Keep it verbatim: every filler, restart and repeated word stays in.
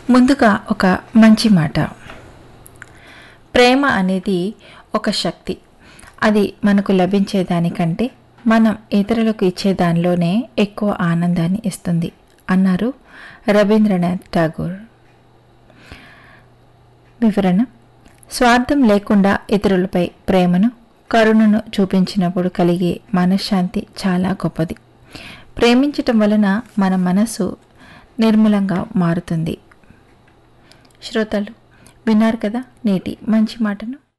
ముందుగా ఒక మంచి మాట. ప్రేమ అనేది ఒక శక్తి. అది మనకు లభించే దానికంటే మనం ఇతరులకు ఇచ్చే దానిలోనే ఎక్కువ ఆనందాన్ని ఇస్తుంది అన్నారు రవీంద్రనాథ్ ఠాగూర్. వివరణ: స్వార్థం లేకుండా ఇతరులపై ప్రేమను, కరుణను చూపించినప్పుడు కలిగే మనశ్శాంతి చాలా గొప్పది. ప్రేమించటం వలన మన మనసు నిర్మలంగా మారుతుంది. శ్రోతలు విన్నారు కదా నేటి మంచి మాటను.